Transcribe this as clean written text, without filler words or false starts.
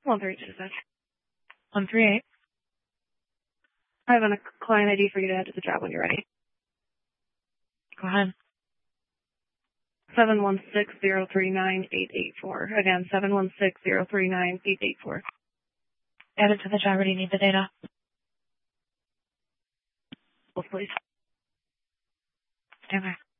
132. 138. I have a client ID for you to add to the job when you're ready. Go ahead. 716-039-884. Again, 716-039-884. Add it to the job. Already need the data. Both, please. Stand by.